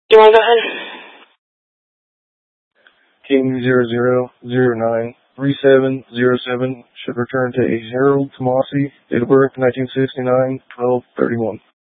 Do you want to go ahead? King 00093707 should return to A0 Tomasi, date of birth 1969, 12/31.